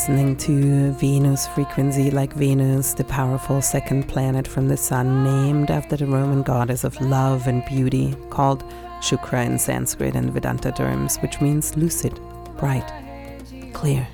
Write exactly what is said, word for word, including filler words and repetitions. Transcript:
listening to Venus frequency, like Venus, the powerful second planet from the sun, named after the Roman goddess of love and beauty, called Shukra in Sanskrit and Vedanta terms, which means lucid, bright, clear.